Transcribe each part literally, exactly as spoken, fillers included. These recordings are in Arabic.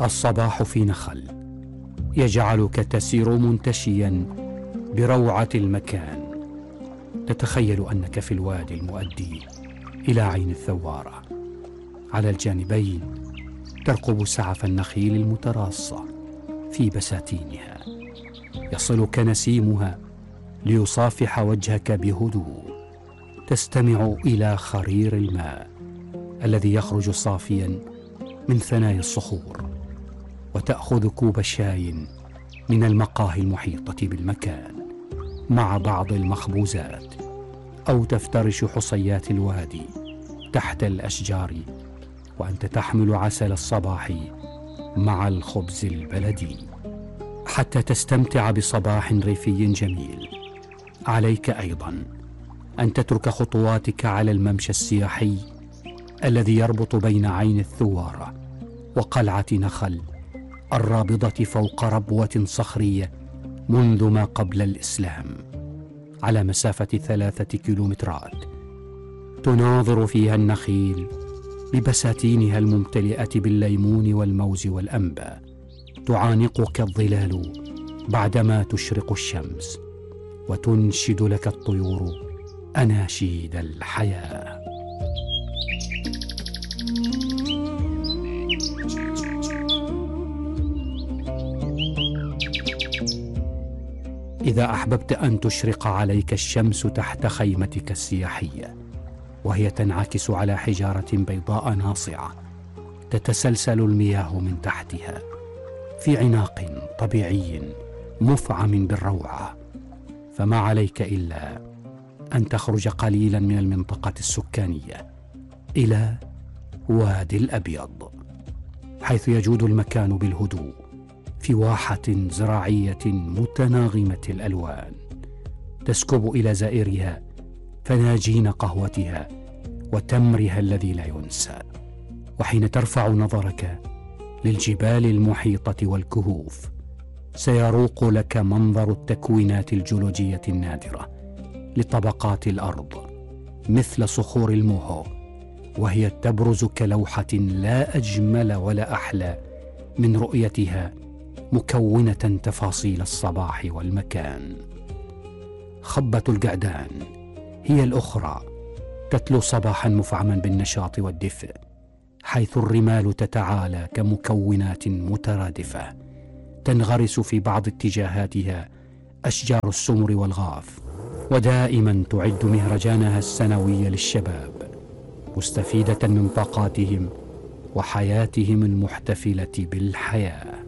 الصباح في نخل يجعلك تسير منتشيا بروعة المكان. تتخيل أنك في الوادي المؤدي إلى عين الثوارة. على الجانبين ترقب سعف النخيل المتراصة في بساتينها. يصلك نسيمها ليصافح وجهك بهدوء. تستمع إلى خرير الماء الذي يخرج صافيا من ثنايا الصخور، وتأخذ كوب شاي من المقاهي المحيطة بالمكان مع بعض المخبوزات، أو تفترش حصيات الوادي تحت الأشجار وأنت تحمل عسل الصباح مع الخبز البلدي حتى تستمتع بصباح ريفي جميل. عليك أيضا أن تترك خطواتك على الممشى السياحي الذي يربط بين عين الثوارة وقلعة نخل الرابضة فوق ربوة صخرية منذ ما قبل الإسلام، على مسافة ثلاثة كيلومترات. تناظر فيها النخيل ببساتينها الممتلئة بالليمون والموز والأنبا. تعانقك الظلال بعدما تشرق الشمس، وتنشد لك الطيور أناشيد الحياة. إذا أحببت أن تشرق عليك الشمس تحت خيمتك السياحية وهي تنعكس على حجارة بيضاء ناصعة تتسلسل المياه من تحتها في عناق طبيعي مفعم بالروعة، فما عليك إلا أن تخرج قليلا من المنطقة السكانية إلى وادي الأبيض، حيث يجود المكان بالهدوء في واحة زراعية متناغمة الألوان. تسكب إلى زائرها فناجين قهوتها وتمرها الذي لا ينسى. وحين ترفع نظرك للجبال المحيطة والكهوف سيروق لك منظر التكوينات الجيولوجية النادرة لطبقات الأرض مثل صخور الموهو، وهي تبرز كلوحة لا أجمل ولا أحلى من رؤيتها مكونة تفاصيل الصباح والمكان. خبة القعدان هي الأخرى تتلو صباحا مفعما بالنشاط والدفء، حيث الرمال تتعالى كمكونات مترادفة تنغرس في بعض اتجاهاتها أشجار السمر والغاف، ودائما تعد مهرجانها السنوي للشباب مستفيدة من طاقاتهم وحياتهم المحتفلة بالحياة.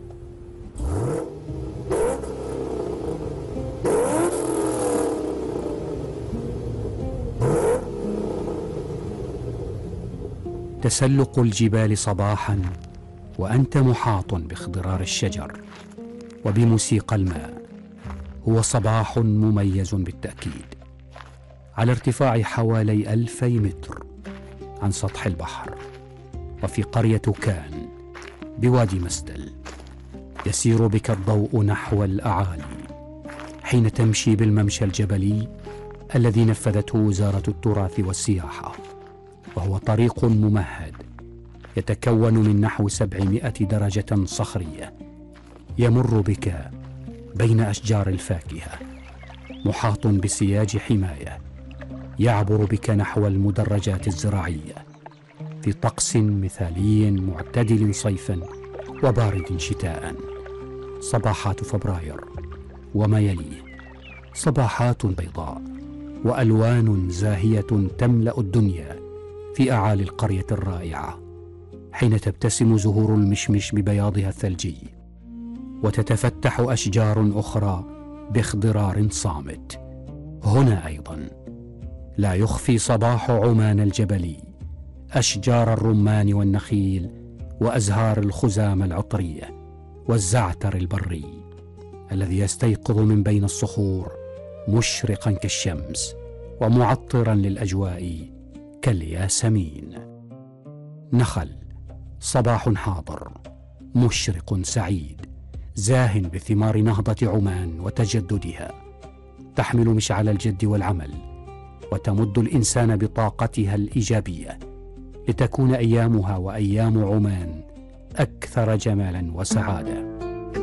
تسلق الجبال صباحا وأنت محاط باخضرار الشجر وبموسيقى الماء هو صباح مميز بالتأكيد. على ارتفاع حوالي ألفي متر عن سطح البحر وفي قرية كان بوادي مسدل، يسير بك الضوء نحو الأعالي حين تمشي بالممشى الجبلي الذي نفذته وزارة التراث والسياحة، وهو طريق ممهد يتكون من نحو سبعمائة درجة صخرية يمر بك بين أشجار الفاكهة محاط بسياج حماية يعبر بك نحو المدرجات الزراعية في طقس مثالي معتدل صيفا وبارد شتاء. صباحات فبراير وما يليه صباحات بيضاء وألوان زاهية تملأ الدنيا في أعالي القرية الرائعة، حين تبتسم زهور المشمش ببياضها الثلجي وتتفتح أشجار أخرى باخضرار صامت. هنا أيضا لا يخفي صباح عمان الجبلي أشجار الرمان والنخيل وأزهار الخزام العطرية والزعتر البري الذي يستيقظ من بين الصخور مشرقا كالشمس ومعطرا للأجواء كالياسمين. نخل صباح حاضر مشرق سعيد زاهٍ بثمار نهضة عمان وتجددها، تحمل مشعل الجد والعمل وتمد الإنسان بطاقتها الإيجابية لتكون أيامها وأيام عمان أكثر أكثر جمالا وسعادة.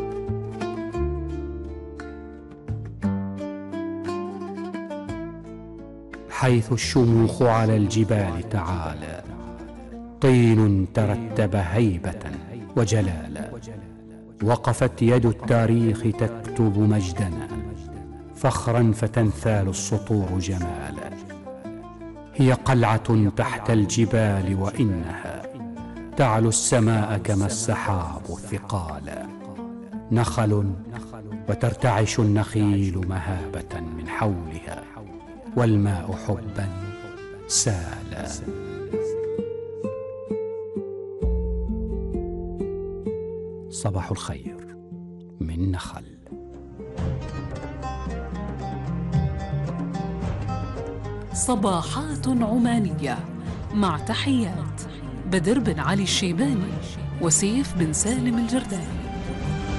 حيث الشموخ على الجبال تعالى، طين ترتب هيبة وجلالا، وقفت يد التاريخ تكتب مجدنا، فخرا فتنثال السطور جمالا. هي قلعة تحت الجبال وإنها تعلو السماء كما السحاب ثقالا، نخل وترتعش النخيل مهابة من حولها، والماء حبا سالا. صباح الخير من نخل. صباحات عمانية مع تحيات بدر بن علي الشيباني وسيف بن سالم الجرداني.